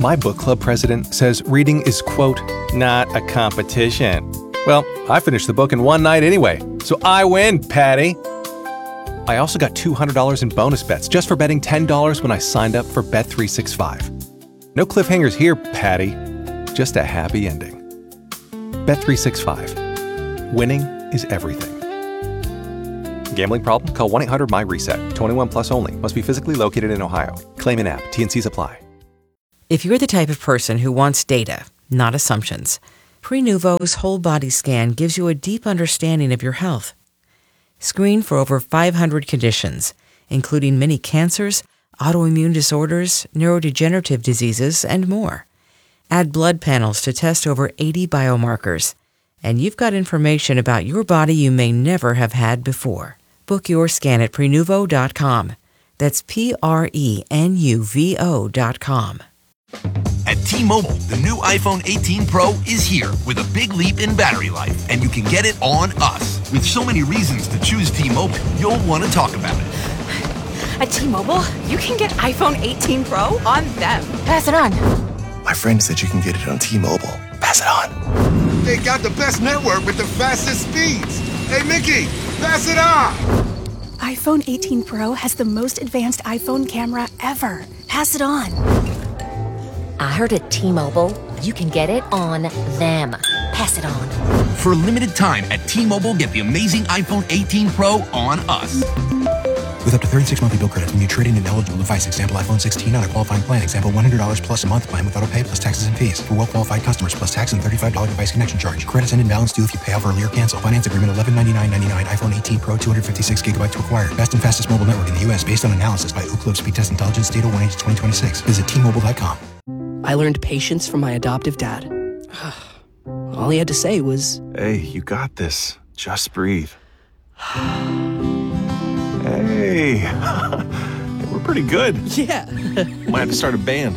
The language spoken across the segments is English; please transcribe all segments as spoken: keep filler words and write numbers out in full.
My book club president says reading is, quote, not a competition. Well, I finished the book in one night anyway, so I win, Patty. I also got two hundred dollars in bonus bets just for betting ten dollars when I signed up for Bet three sixty-five. No cliffhangers here, Patty. Just a happy ending. Bet three sixty-five. Winning is everything. Gambling problem? Call one eight hundred M Y reset. twenty-one plus only. Must be physically located in Ohio. Claim in app. T and C's apply. If you're the type of person who wants data, not assumptions, Prenuvo's whole body scan gives you a deep understanding of your health. Screen for over five hundred conditions, including many cancers, autoimmune disorders, neurodegenerative diseases, and more. Add blood panels to test over eighty biomarkers, and you've got information about your body you may never have had before. Book your scan at Prenuvo dot com. That's P R E N U V O dot com. At T-Mobile, the new iPhone eighteen Pro is here with a big leap in battery life, and you can get it on us. With so many reasons to choose T-Mobile, you'll want to talk about it. At T-Mobile, you can get iPhone eighteen Pro on them. Pass it on. My friend said you can get it on T-Mobile. Pass it on. They got the best network with the fastest speeds. Hey, Mickey, pass it on. iPhone eighteen Pro has the most advanced iPhone camera ever. Pass it on. I heard at T-Mobile, you can get it on them. Pass it on. For a limited time at T-Mobile, get the amazing iPhone eighteen Pro on us. With up to thirty-six monthly bill credits when you trade in an eligible device. Example iPhone sixteen on a qualifying plan. Example one hundred dollars plus a month plan with auto pay plus taxes and fees. For well-qualified customers plus tax and thirty-five dollars device connection charge. Credits and imbalance due if you pay off early or cancel. Finance agreement eleven ninety-nine ninety-nine. iPhone eighteen Pro two hundred fifty-six gigabyte to acquire. Best and fastest mobile network in the U S based on analysis by Ookla Speed Test Intelligence Data one H twenty twenty-six. Visit T Mobile dot com. I learned patience from my adoptive dad. All he had to say was, Hey, you got this. Just breathe. Hey, we're pretty good. Yeah. Might have to start a band.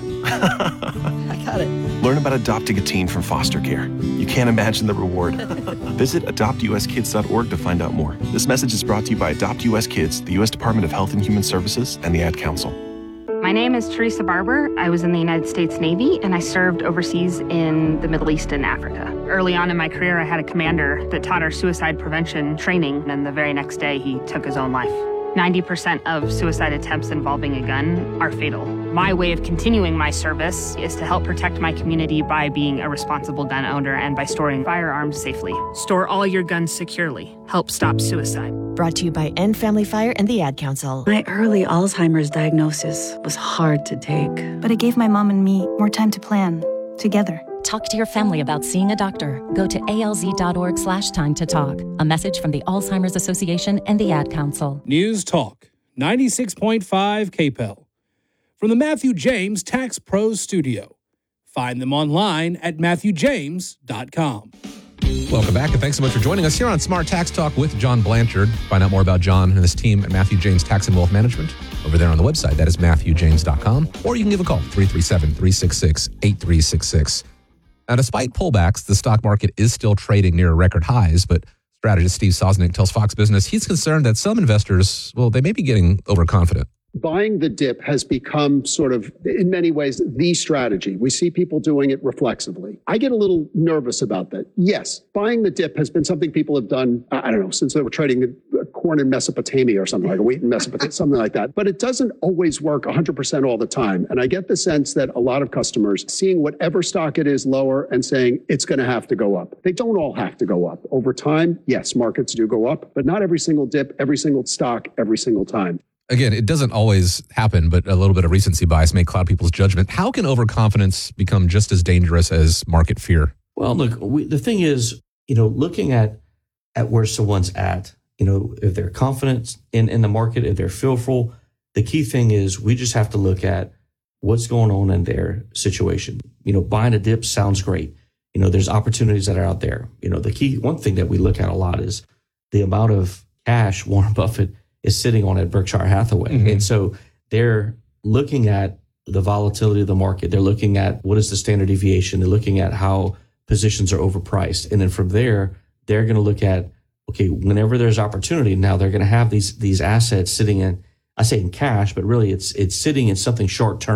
I got it. Learn about adopting a teen from foster care. You can't imagine the reward. Visit adopt U S kids dot org to find out more. This message is brought to you by Adopt U S Kids, the U S Department of Health and Human Services, and the Ad Council. My name is Teresa Barber. I was in the United States Navy, and I served overseas in the Middle East and Africa. Early on in my career, I had a commander that taught our suicide prevention training, and the very next day, he took his own life. ninety percent of suicide attempts involving a gun are fatal. My way of continuing my service is to help protect my community by being a responsible gun owner and by storing firearms safely. Store all your guns securely. Help stop suicide. Brought to you by End Family Fire and the Ad Council. My early Alzheimer's diagnosis was hard to take. But it gave my mom and me more time to plan, together. Talk to your family about seeing a doctor. Go to A L Z dot org slash time to talk. A message from the Alzheimer's Association and the Ad Council. News Talk, ninety-six point five K P E L. From the Matthew James Tax Pros Studio. Find them online at matthew james dot com. Welcome back, and thanks so much for joining us here on Smart Tax Talk with John Blanchard. Find out more about John and his team at Matthew James Tax and Wealth Management over there on the website. That is matthew james dot com. Or you can give a call, three three seven, three six six, eight three six six. Now, despite pullbacks, the stock market is still trading near record highs, but strategist Steve Sosnick tells Fox Business he's concerned that some investors, well, they may be getting overconfident. Buying the dip has become sort of, in many ways, the strategy. We see people doing it reflexively. I get a little nervous about that. Yes, buying the dip has been something people have done, I don't know, since they were trading corn in Mesopotamia or something like wheat in Mesopotamia, something like that. But it doesn't always work one hundred percent all the time. And I get the sense that a lot of customers seeing whatever stock it is lower and saying it's going to have to go up. They don't all have to go up. Over time, yes, markets do go up, but not every single dip, every single stock, every single time. Again, it doesn't always happen, but a little bit of recency bias may cloud people's judgment. How can overconfidence become just as dangerous as market fear? Well, look, we, the thing is, you know, looking at at where someone's at, you know, if they're confident in, in the market, if they're fearful, the key thing is we just have to look at what's going on in their situation. You know, buying a dip sounds great. You know, there's opportunities that are out there. You know, the key, one thing that we look at a lot is the amount of cash Warren Buffett is sitting on at Berkshire Hathaway. Mm-hmm. And so they're looking at the volatility of the market. They're looking at what is the standard deviation. They're looking at how positions are overpriced. And then from there, they're going to look at, okay, whenever there's opportunity, now they're going to have these these assets sitting in, I say in cash, but really it's it's sitting in something short term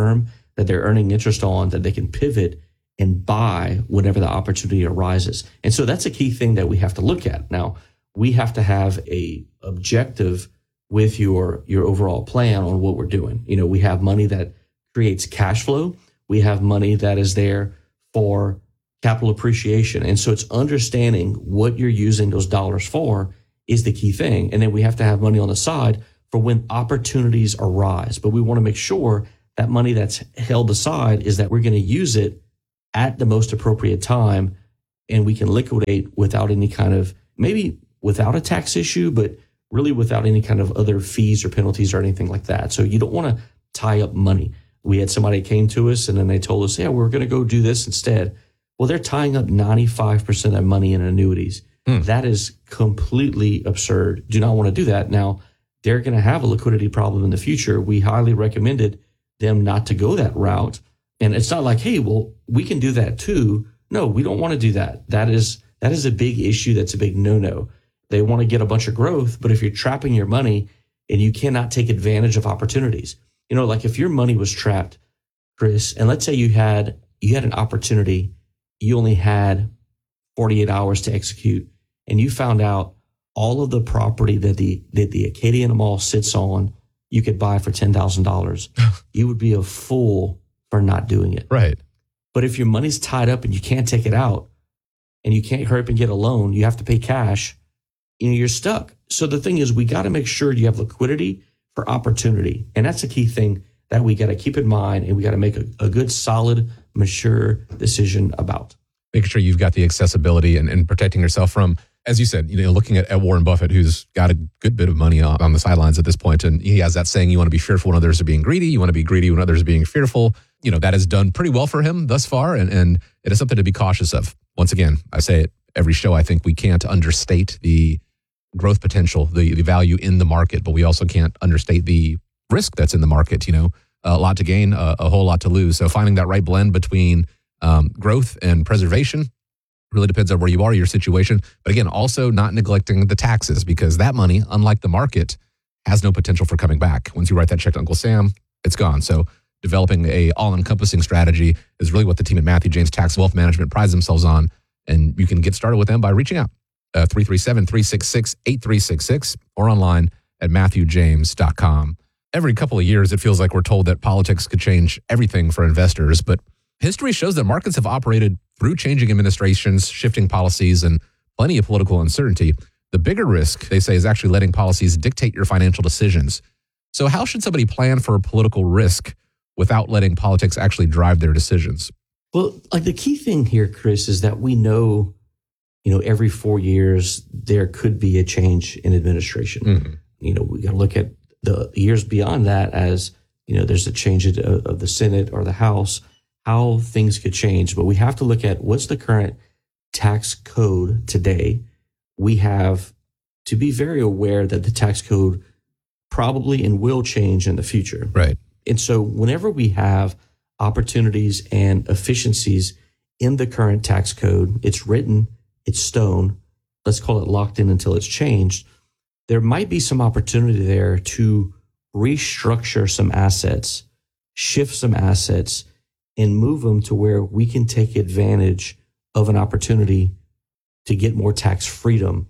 that they're earning interest on that they can pivot and buy whenever the opportunity arises. And so that's a key thing that we have to look at. Now, we have to have a objective with your, your overall plan on what we're doing. You know, we have money that creates cash flow. We have money that is there for capital appreciation. And so it's understanding what you're using those dollars for is the key thing. And then we have to have money on the side for when opportunities arise. But we want to make sure that money that's held aside is that we're going to use it at the most appropriate time, and we can liquidate without any kind of, maybe without a tax issue, but really without any kind of other fees or penalties or anything like that. So you don't want to tie up money. We had somebody came to us and then they told us, yeah, we're going to go do this instead. Well, they're tying up ninety-five percent of their money in annuities. Hmm. That is completely absurd. Do not want to do that. Now, they're going to have a liquidity problem in the future. We highly recommended them not to go that route. And it's not like, hey, well, we can do that too. No, we don't want to do that. That is that is a big issue. That's a big no-no. They want to get a bunch of growth, but if you're trapping your money and you cannot take advantage of opportunities, you know, like if your money was trapped, Chris, and let's say you had you had an opportunity, you only had forty-eight hours to execute, and you found out all of the property that the that the Acadiana Mall sits on, you could buy for ten thousand dollars. You would be a fool for not doing it. Right. But if your money's tied up and you can't take it out and you can't hurry up and get a loan, you have to pay cash, you know, you're stuck. So the thing is, we got to make sure you have liquidity for opportunity. And that's a key thing that we got to keep in mind, and we got to make a, a good, solid, mature decision about. Making sure you've got the accessibility and, and protecting yourself from, as you said, you know, looking at, at Warren Buffett, who's got a good bit of money on, on the sidelines at this point, and he has that saying, you want to be fearful when others are being greedy, you want to be greedy when others are being fearful. You know, that has done pretty well for him thus far, and, and it is something to be cautious of. Once again, I say it every show, I think we can't understate the growth potential, the, the value in the market, but we also can't understate the risk that's in the market. You know, a lot to gain, a, a whole lot to lose. So finding that right blend between um, growth and preservation really depends on where you are, your situation. But again, also not neglecting the taxes, because that money, unlike the market, has no potential for coming back. Once you write that check to Uncle Sam, it's gone. So developing a all-encompassing strategy is really what the team at Matthew James Tax Wealth Management prides themselves on. And you can get started with them by reaching out. Uh, three three seven, three six six, eight three six six or online at matthew james dot com. Every couple of years, it feels like we're told that politics could change everything for investors, but history shows that markets have operated through changing administrations, shifting policies, and plenty of political uncertainty. The bigger risk, they say, is actually letting policies dictate your financial decisions. So how should somebody plan for a political risk without letting politics actually drive their decisions? Well, like the key thing here, Chris, is that we know, you know, every four years there could be a change in administration. Mm-hmm. You know, we got to look at the years beyond that as, you know, there's a change of, of the Senate or the House, how things could change. But we have to look at what's the current tax code today. We have to be very aware that the tax code probably and will change in the future. Right. And so whenever we have opportunities and efficiencies in the current tax code, it's written, it's stone, let's call it locked in until it's changed, there might be some opportunity there to restructure some assets, shift some assets, and move them to where we can take advantage of an opportunity to get more tax freedom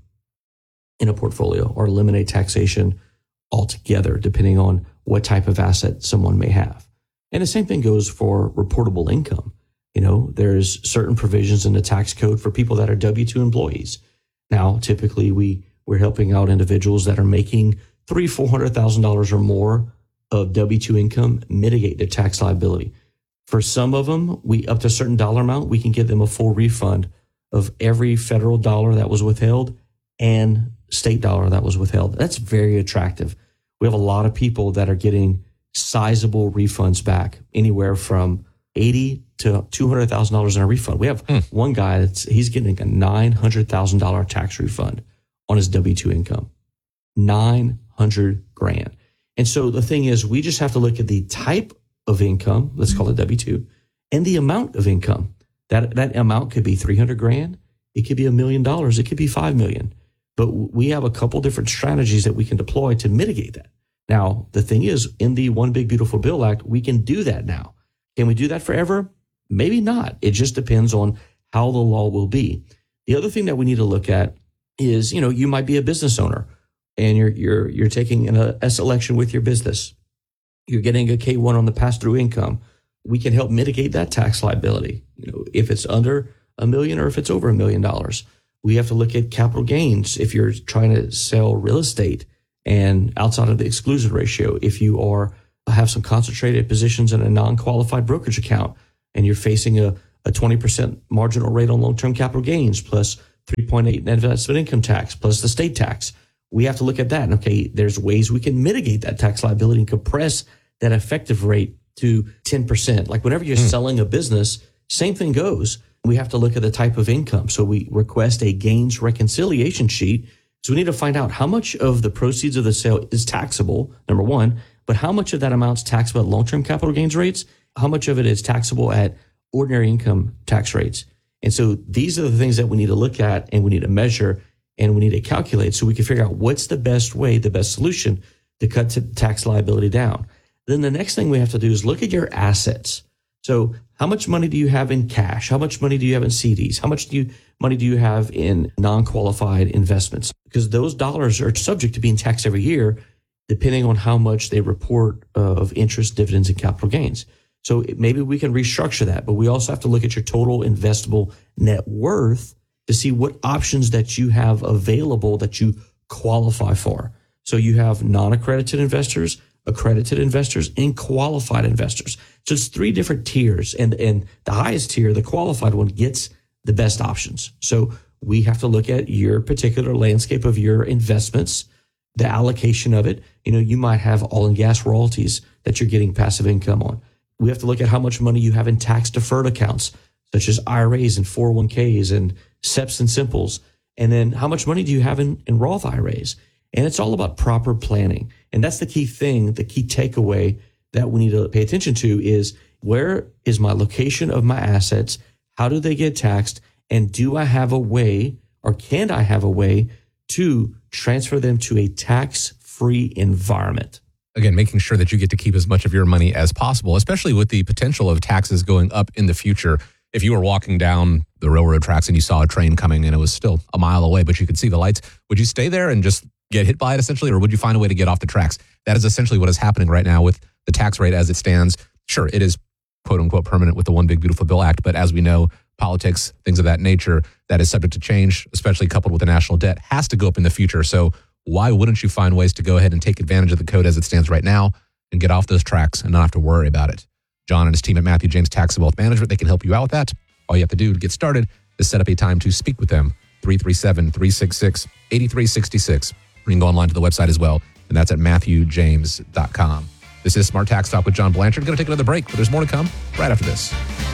in a portfolio or eliminate taxation altogether, depending on what type of asset someone may have. And the same thing goes for reportable income. You know, there's certain provisions in the tax code for people that are W two employees. Now, typically we, we're helping out individuals that are making three, four hundred thousand dollars or more of W two income mitigate their tax liability. For some of them, we up to a certain dollar amount, we can give them a full refund of every federal dollar that was withheld and state dollar that was withheld. That's very attractive. We have a lot of people that are getting sizable refunds back, anywhere from eighty to two hundred thousand dollars in a refund. We have mm. one guy that's he's getting a nine hundred thousand dollars tax refund on his W two income. nine hundred grand. And so the thing is, we just have to look at the type of income, let's call it W two, and the amount of income. That that amount could be three hundred grand. It could be a million dollars. It could be five million. But we have a couple different strategies that we can deploy to mitigate that. Now, the thing is, in the One Big Beautiful Bill Act, we can do that now. Can we do that forever? Maybe not. It just depends on how the law will be. The other thing that we need to look at is, you know, you might be a business owner and you're you're you're taking an a S election with your business. You're getting a K one on the pass-through income. We can help mitigate that tax liability. You know, if it's under a million or if it's over a million dollars. We have to look at capital gains if you're trying to sell real estate and outside of the exclusion ratio. If you are have some concentrated positions in a non-qualified brokerage account and you're facing a, a twenty percent marginal rate on long-term capital gains plus three point eight net investment income tax plus the state tax, we have to look at that. And okay, there's ways we can mitigate that tax liability and compress that effective rate to ten percent. Like whenever you're mm. selling a business, same thing goes. We have to look at the type of income. So we request a gains reconciliation sheet. So we need to find out how much of the proceeds of the sale is taxable, number one, but how much of that amount's taxable at long-term capital gains rates, how much of it is taxable at ordinary income tax rates. And so these are the things that we need to look at and we need to measure and we need to calculate so we can figure out what's the best way, the best solution to cut to tax liability down. Then the next thing we have to do is look at your assets. So how much money do you have in cash? How much money do you have in C Ds? How much do you, money do you have in non-qualified investments? Because those dollars are subject to being taxed every year, depending on how much they report of interest, dividends, and capital gains. So maybe we can restructure that, but we also have to look at your total investable net worth to see what options that you have available that you qualify for. So you have non-accredited investors, accredited investors, and qualified investors. So it's three different tiers, and, and the highest tier, the qualified one, gets the best options. So we have to look at your particular landscape of your investments, the allocation of it. You know, you might have oil and gas royalties that you're getting passive income on. We have to look at how much money you have in tax-deferred accounts, such as I R As and four oh one k's and S E Ps and Simples. And then how much money do you have in, in Roth I R As? And it's all about proper planning. And that's the key thing, the key takeaway that we need to pay attention to is where is my location of my assets? How do they get taxed? And do I have a way, or can I have a way to transfer them to a tax-free environment? Again, making sure that you get to keep as much of your money as possible, especially with the potential of taxes going up in the future. If you were walking down the railroad tracks and you saw a train coming and it was still a mile away, but you could see the lights, would you stay there and just get hit by it essentially, or would you find a way to get off the tracks? That is essentially what is happening right now with the tax rate as it stands. Sure, it is quote unquote permanent with the One Big Beautiful Bill Act, but as we know, politics, things of that nature, that is subject to change, especially coupled with the national debt, has to go up in the future. So why wouldn't you find ways to go ahead and take advantage of the code as it stands right now and get off those tracks and not have to worry about it? John and his team at Matthew James Tax and Wealth Management, they can help you out with that. All you have to do to get started is set up a time to speak with them. three three seven, three six six, eight three six six. You can go online to the website as well, and that's at matthew james dot com. This is Smart Tax Talk with John Blanchard. Going to take another break, but there's more to come right after this.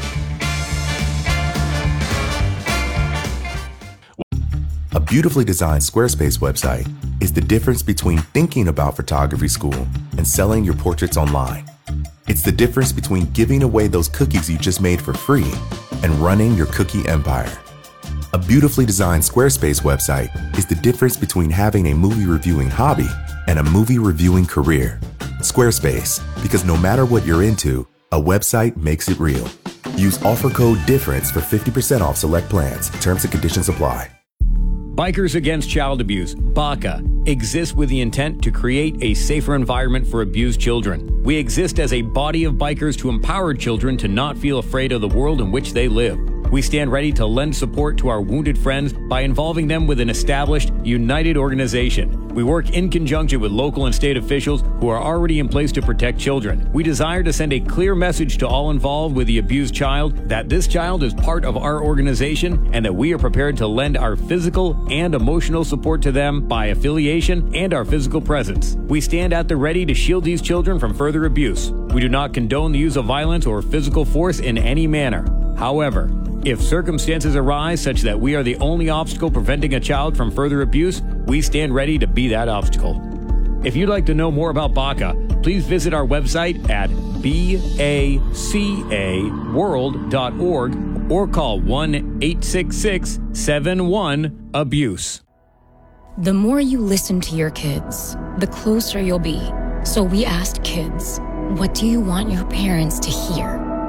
A beautifully designed Squarespace website is the difference between thinking about photography school and selling your portraits online. It's the difference between giving away those cookies you just made for free and running your cookie empire. A beautifully designed Squarespace website is the difference between having a movie reviewing hobby and a movie reviewing career. Squarespace, because no matter what you're into, a website makes it real. Use offer code DIFFERENCE for fifty percent off select plans. Terms and conditions apply. Bikers Against Child Abuse, B A C A, exists with the intent to create a safer environment for abused children. We exist as a body of bikers to empower children to not feel afraid of the world in which they live. We stand ready to lend support to our wounded friends by involving them with an established, united organization. We work in conjunction with local and state officials who are already in place to protect children. We desire to send a clear message to all involved with the abused child that this child is part of our organization and that we are prepared to lend our physical and emotional support to them by affiliation and our physical presence. We stand at the ready to shield these children from further abuse. We do not condone the use of violence or physical force in any manner. However, if circumstances arise such that we are the only obstacle preventing a child from further abuse, we stand ready to be that obstacle. If you'd like to know more about B A C A, please visit our website at B A C A world dot org or call one eight six six, seven one, abuse. The more you listen to your kids, the closer you'll be. So we asked kids, what do you want your parents to hear?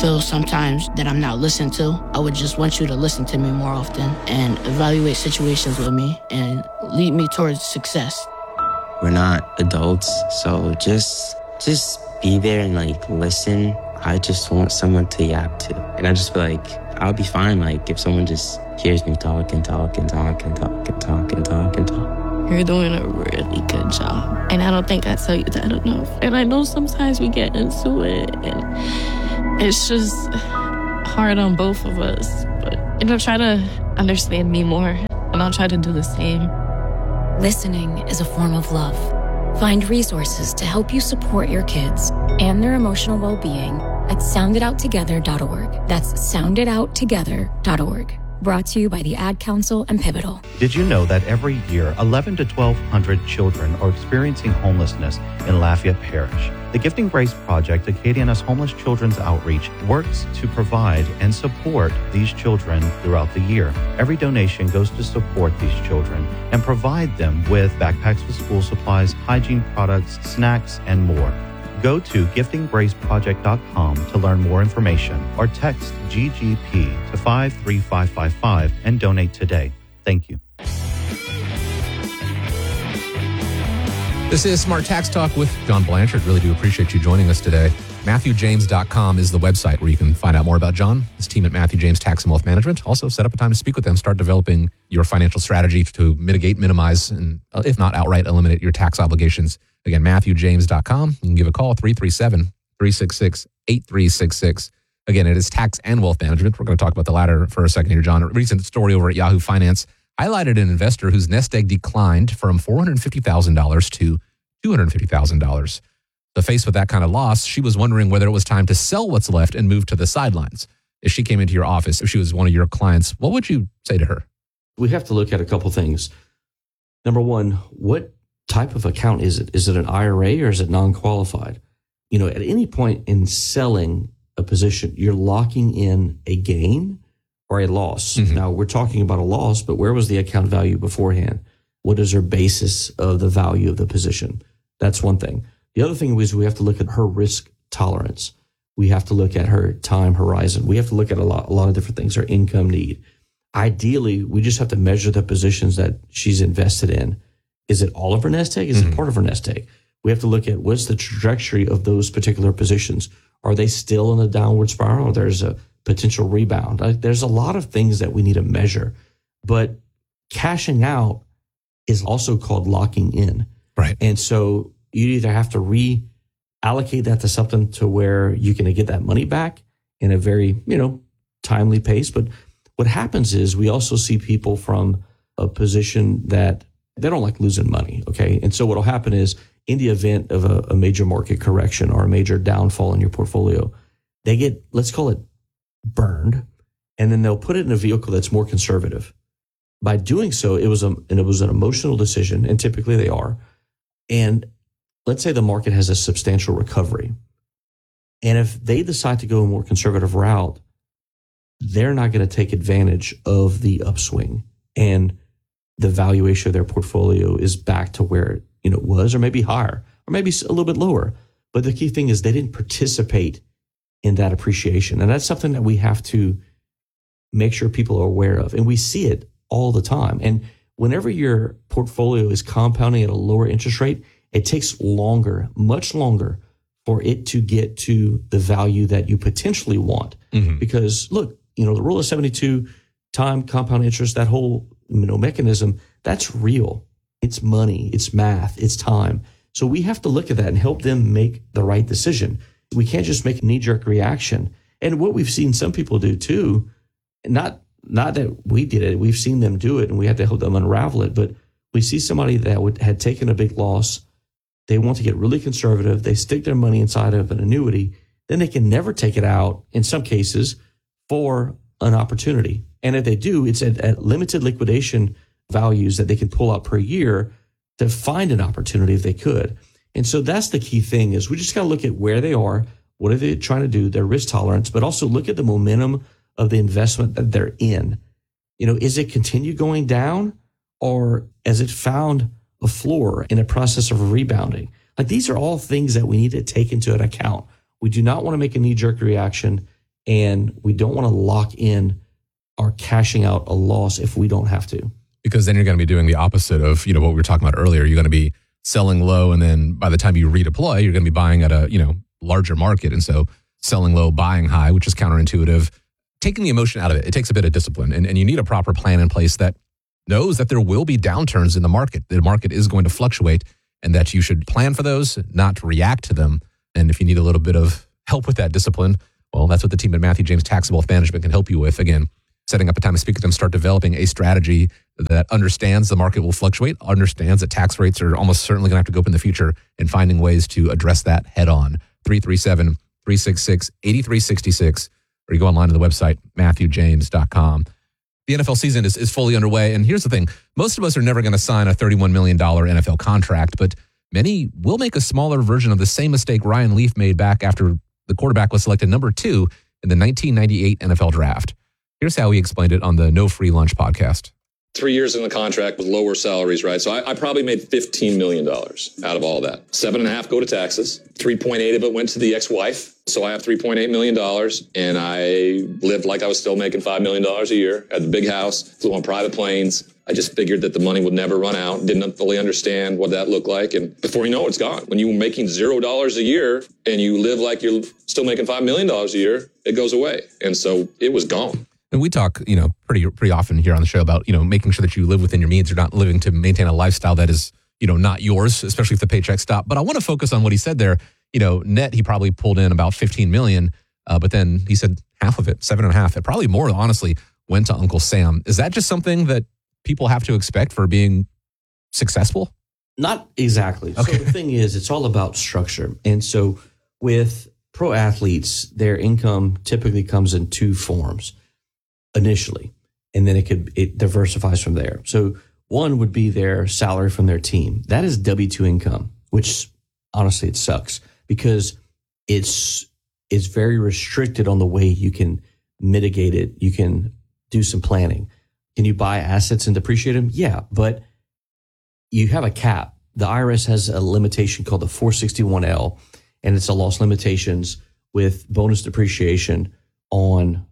feel sometimes that I'm not listened to, I would just want you to listen to me more often and evaluate situations with me and lead me towards success. We're not adults, so just just be there and like listen. I just want someone to yap to. And I just feel like I'll be fine like if someone just hears me talk and talk and talk and talk and talk and talk and talk. You're doing a really good job. And I don't think I tell you that enough. And I know sometimes we get into it and it's just hard on both of us. But, you know, try to understand me more and I'll try to do the same. Listening is a form of love. Find resources to help you support your kids and their emotional well-being at sound it out together dot org. That's sound it out together dot org. Brought to you by the Ad Council and Pivotal. Did you know that every year, eleven to twelve hundred children are experiencing homelessness in Lafayette Parish? The Gifting Grace Project, Acadiana's homeless children's outreach, works to provide and support these children throughout the year. Every donation goes to support these children and provide them with backpacks with school supplies, hygiene products, snacks, and more. Go to gifting grace project dot com to learn more information or text G G P to five three five five five and donate today. Thank you. This is Smart Tax Talk with John Blanchard. Really do appreciate you joining us today. Matthew James dot com is the website where you can find out more about John, his team at Matthew James Tax and Wealth Management. Also, set up a time to speak with them. Start developing your financial strategy to mitigate, minimize, and if not outright, eliminate your tax obligations. Again, Matthew James dot com. You can give a call, three three seven, three six six, eight three six six. Again, it is tax and wealth management. We're going to talk about the latter for a second here, John. A recent story over at Yahoo Finance highlighted an investor whose nest egg declined from four hundred fifty thousand dollars to two hundred fifty thousand dollars. So faced with that kind of loss, she was wondering whether it was time to sell what's left and move to the sidelines. If she came into your office, if she was one of your clients, what would you say to her? We have to look at a couple things. Number one, what type of account is it? Is it an I R A or is it non-qualified? You know, at any point in selling a position, you're locking in a gain or a loss. Mm-hmm. Now, we're talking about a loss, but where was the account value beforehand? What is her basis of the value of the position? That's one thing. The other thing is we have to look at her risk tolerance. We have to look at her time horizon. We have to look at a lot, a lot of different things, her income need. Ideally, we just have to measure the positions that she's invested in. Is it all of her nest egg? Is mm-hmm. it part of her nest egg? We have to look at what's the trajectory of those particular positions. Are they still in a downward spiral or there's a potential rebound? There's a lot of things that we need to measure. But cashing out is also called locking in. Right. And so you either have to reallocate that to something to where you can get that money back in a very, you know, timely pace. But what happens is we also see people from a position that they don't like losing money, okay? And so what will happen is in the event of a, a major market correction or a major downfall in your portfolio, they get, let's call it burned, and then they'll put it in a vehicle that's more conservative. By doing so, it was a, and it was an emotional decision, and typically they are. And let's say the market has a substantial recovery. And if they decide to go a more conservative route, they're not going to take advantage of the upswing. And the valuation of their portfolio is back to where you know it was, or maybe higher, or maybe a little bit lower. But the key thing is they didn't participate in that appreciation. And that's something that we have to make sure people are aware of. And we see it all the time. And whenever your portfolio is compounding at a lower interest rate, it takes longer, much longer, for it to get to the value that you potentially want. Mm-hmm. Because look, you know, the rule of seventy-two, time, compound interest, that whole you know mechanism, that's real. It's money, it's math, it's time. So we have to look at that and help them make the right decision. We can't just make a knee-jerk reaction. And what we've seen some people do too, not not that we did it, we've seen them do it and we have to help them unravel it, but we see somebody that would, had taken a big loss. They want to get really conservative. They stick their money inside of an annuity. Then they can never take it out, in some cases, for an opportunity. And if they do, it's at, at limited liquidation values that they can pull out per year to find an opportunity if they could. And so that's the key thing is we just got to look at where they are, what are they trying to do, their risk tolerance, but also look at the momentum of the investment that they're in. You know, is it continue going down or has it found a floor in a process of rebounding? Like these are all things that we need to take into an account. We do not want to make a knee-jerk reaction And we don't want to lock in our cashing out a loss if we don't have to. Because then you're going to be doing the opposite of, you know, what we were talking about earlier. You're going to be selling low, and then by the time you redeploy, you're going to be buying at a, you know, larger market. And so selling low, buying high, which is counterintuitive, taking the emotion out of it. It takes a bit of discipline, and, and you need a proper plan in place that knows that there will be downturns in the market. The market is going to fluctuate, and that you should plan for those, not react to them. And if you need a little bit of help with that discipline, well, that's what the team at Matthew James Tax and Wealth Management can help you with. Again, setting up a time to speak with them, start developing a strategy that understands the market will fluctuate, understands that tax rates are almost certainly going to have to go up in the future, and finding ways to address that head on. three three seven, three six six, eight three six six, or you go online to the website, matthew james dot com. The N F L season is, is fully underway. And here's the thing. Most of us are never going to sign a thirty-one million dollars N F L contract, but many will make a smaller version of the same mistake Ryan Leaf made back after the quarterback was selected number two in the nineteen ninety-eight N F L draft. Here's how he explained it on the No Free Lunch podcast. Three years in the contract with lower salaries, right? So I, I probably made fifteen million dollars out of all that. Seven and a half go to taxes. three point eight of it went to the ex-wife. So I have three point eight million dollars, and I lived like I was still making five million dollars a year. Had the big house, flew on private planes. I just figured that the money would never run out. Didn't fully understand what that looked like. And before you know it, it's gone. When you were making zero dollars a year and you live like you're still making five million dollars a year, it goes away. And so it was gone. And we talk, you know, pretty pretty often here on the show about, you know, making sure that you live within your means. You're not living to maintain a lifestyle that is, you know, not yours, especially if the paycheck stop. But I want to focus on what he said there. You know, net, he probably pulled in about fifteen million dollars, uh, but then he said half of it, seven and a half, it probably more, honestly, went to Uncle Sam. Is that just something that people have to expect for being successful? Not exactly. Okay. So the thing is, it's all about structure. And so with pro athletes, their income typically comes in two forms initially, and then it could it diversifies from there. So one would be their salary from their team. That is W two income, which honestly it sucks because it's it's very restricted on the way you can mitigate it. You can do some planning. Can you buy assets and depreciate them? Yeah, but you have a cap. The I R S has a limitation called the four sixty-one L, and it's a loss limitations with bonus depreciation on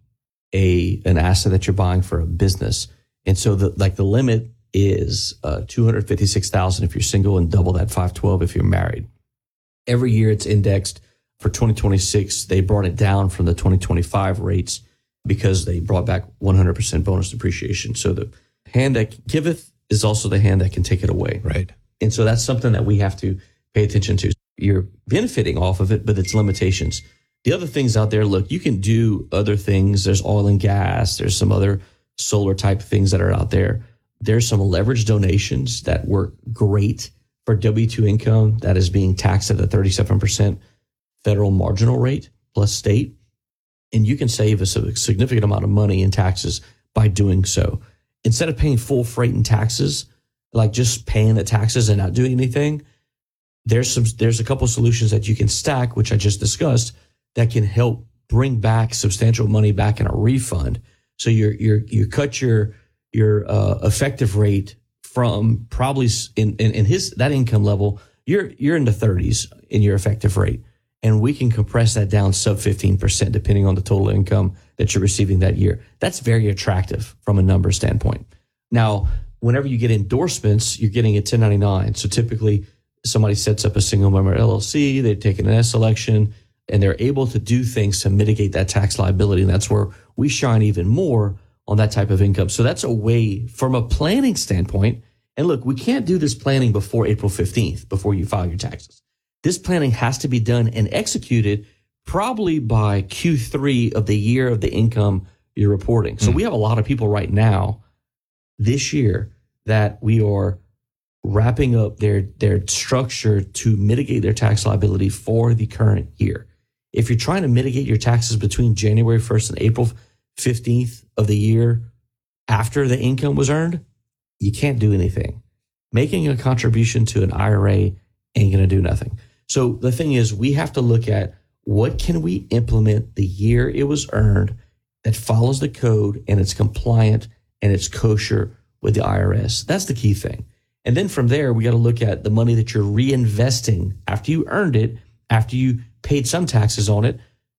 a an asset that you're buying for a business. And so the like the limit is uh, two hundred fifty-six thousand if you're single, and double that five twelve if you're married. Every year it's indexed. For twenty twenty-six, they brought it down from the twenty twenty-five rates because they brought back one hundred percent bonus depreciation. So the hand that giveth is also the hand that can take it away. Right. And so that's something that we have to pay attention to. You're benefiting off of it, but it's limitations. The other things out there, look, you can do other things. There's oil and gas. There's some other solar type things that are out there. There's some leverage donations that work great for W two income that is being taxed at a thirty-seven percent federal marginal rate plus state. And you can save us a significant amount of money in taxes by doing so. Instead of paying full freight in taxes, like just paying the taxes and not doing anything, there's some there's a couple of solutions that you can stack, which I just discussed, that can help bring back substantial money back in a refund. So you're you're you cut your your uh, effective rate from probably in, in in his that income level, you're you're in the thirties in your effective rate, and we can compress that down sub fifteen percent depending on the total income that you're receiving that year. That's very attractive from a number standpoint. Now, whenever you get endorsements, you're getting a ten ninety-nine. So typically, somebody sets up a single member L L C, they've taken an S election, and they're able to do things to mitigate that tax liability. And that's where we shine even more on that type of income. So that's a way from a planning standpoint. And look, we can't do this planning before April fifteenth, before you file your taxes. This planning has to be done and executed probably by Q three of the year of the income you're reporting. So mm. we have a lot of people right now this year that we are wrapping up their, their structure to mitigate their tax liability for the current year. If you're trying to mitigate your taxes between January first and April fifteenth of the year after the income was earned, you can't do anything. Making a contribution to an I R A ain't going to do nothing. So the thing is, we have to look at what can we implement the year it was earned that follows the code and it's compliant and it's kosher with the I R S. That's the key thing. And then from there, we got to look at the money that you're reinvesting after you earned it, after you paid some taxes on it.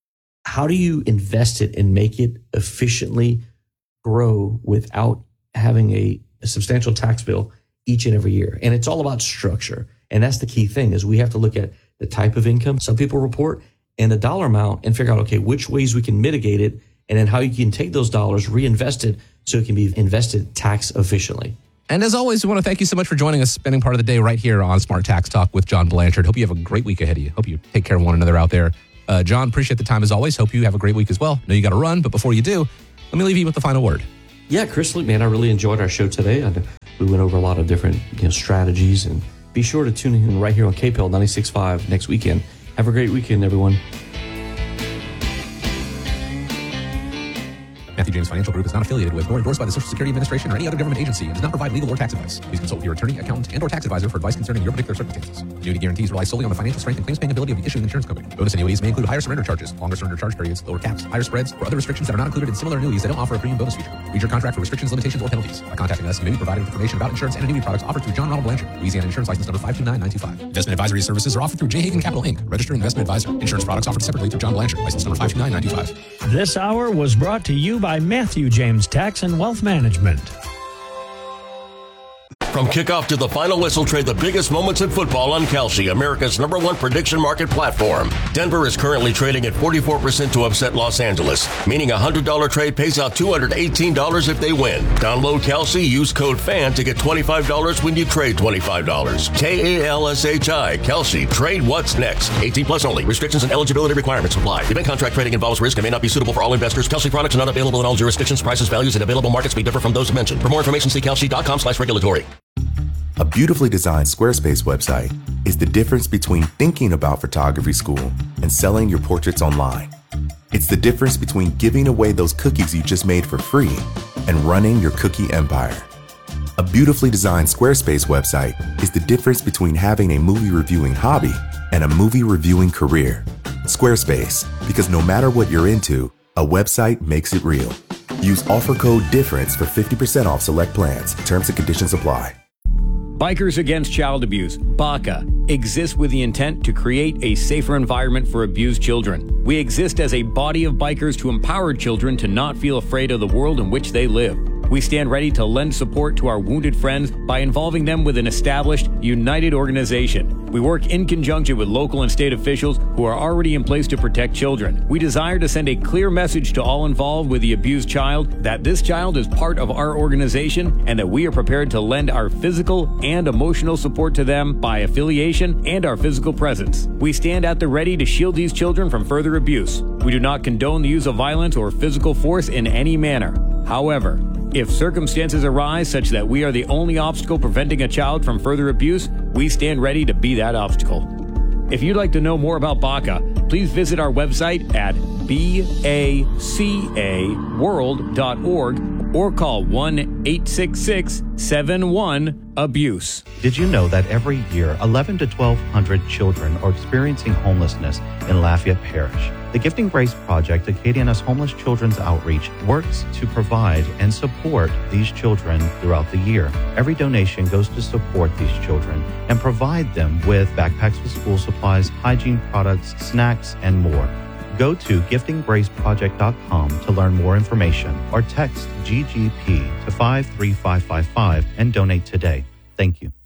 how do you invest it and make it efficiently grow without having a, a substantial tax bill each and every year? And it's all about structure. And that's the key thing, is we have to look at the type of income some people report and the dollar amount and figure out, okay, which ways we can mitigate it, and then how you can take those dollars, reinvest it so it can be invested tax efficiently. And as always, we want to thank you so much for joining us, spending part of the day right here on Smart Tax Talk with John Blanchard. Hope you have a great week ahead of you. Hope you take care of one another out there. Uh, John, appreciate the time as always. Hope you have a great week as well. Know you got to run, but before you do, let me leave you with the final word. Yeah, Chris, look, man, I really enjoyed our show today. I, we went over a lot of different you know, strategies, and be sure to tune in right here on K P E L ninety-six point five next weekend. Have a great weekend, everyone. Matthew James Financial Group is not affiliated with nor endorsed by the Social Security Administration or any other government agency and does not provide legal or tax advice. Please consult with your attorney, accountant, and or tax advisor for advice concerning your particular circumstances. Annuity guarantees rely solely on the financial strength and claims paying ability of the issuing insurance company. Bonus annuities may include higher surrender charges, longer surrender charge periods, lower caps, higher spreads, or other restrictions that are not included in similar annuities that don't offer a premium bonus feature. Read your contract for restrictions, limitations, or penalties. By contacting us, you may be provided with information about insurance and annuity products offered through John Ronald Blanchard, Louisiana Insurance License Number five two nine nine two five. Investment advisory services are offered through J. Hagan Capital Incorporated, Registered Investment Advisor. Insurance products offered separately through John Blanchard, License Number five two nine nine two five. This hour was brought to you by Matthew James Tax and Wealth Management. From kickoff to the final whistle, trade the biggest moments in football on Kalshi, America's number one prediction market platform. Denver is currently trading at forty-four percent to upset Los Angeles, meaning a one hundred dollars trade pays out two hundred eighteen dollars if they win. Download Kalshi, use code FAN to get twenty-five dollars when you trade twenty-five dollars. K A L S H I, Kalshi. Trade what's next. eighteen plus only. Restrictions and eligibility requirements apply. Event contract trading involves risk and may not be suitable for all investors. Kalshi products are not available in all jurisdictions. Prices, values, and available markets may differ from those mentioned. For more information, see kalshi.com slash regulatory. A beautifully designed Squarespace website is the difference between thinking about photography school and selling your portraits online. It's the difference between giving away those cookies you just made for free and running your cookie empire. A beautifully designed Squarespace website is the difference between having a movie reviewing hobby and a movie reviewing career. Squarespace, because no matter what you're into, a website makes it real. Use offer code DIFFERENCE for fifty percent off select plans. Terms and conditions apply. Bikers Against Child Abuse, BACA, exists with the intent to create a safer environment for abused children. We exist as a body of bikers to empower children to not feel afraid of the world in which they live. We stand ready to lend support to our wounded friends by involving them with an established, united organization. We work in conjunction with local and state officials who are already in place to protect children. We desire to send a clear message to all involved with the abused child that this child is part of our organization and that we are prepared to lend our physical and emotional support to them by affiliation and our physical presence. We stand at the ready to shield these children from further abuse. We do not condone the use of violence or physical force in any manner. However, if circumstances arise such that we are the only obstacle preventing a child from further abuse, we stand ready to be that obstacle. If you'd like to know more about BACA, please visit our website at baca world dot org or call one eight six six seven one abuse. Did you know that every year eleven to twelve hundred children are experiencing homelessness in Lafayette Parish? The Gifting Grace Project, Acadiana's Homeless Children's Outreach, works to provide and support these children throughout the year. Every donation goes to support these children and provide them with backpacks with school supplies, hygiene products, snacks, and more. Go to gifting grace project dot com to learn more information or text G G P to five three five five five and donate today. Thank you.